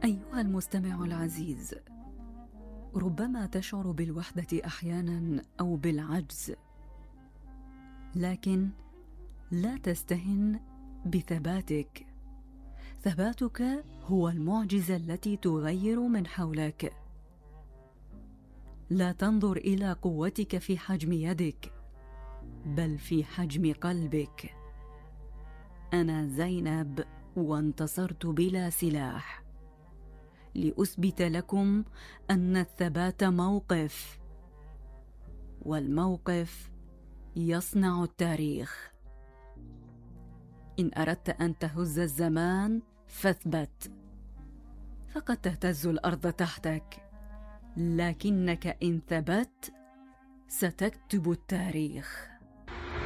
أيها المستمع العزيز، ربما تشعر بالوحدة أحيانا أو بالعجز، لكن لا تستهن بثباتك. ثباتك هو المعجزة التي تغير من حولك. لا تنظر إلى قوتك في حجم يدك، بل في حجم قلبك. أنا زينب، وانتصرت بلا سلاح لأثبت لكم أن الثبات موقف، والموقف يصنع التاريخ. إن أردت أن تهز الزمان فاثبت، فقد تهتز الأرض تحتك، لكنك إن ثبت ستكتب التاريخ.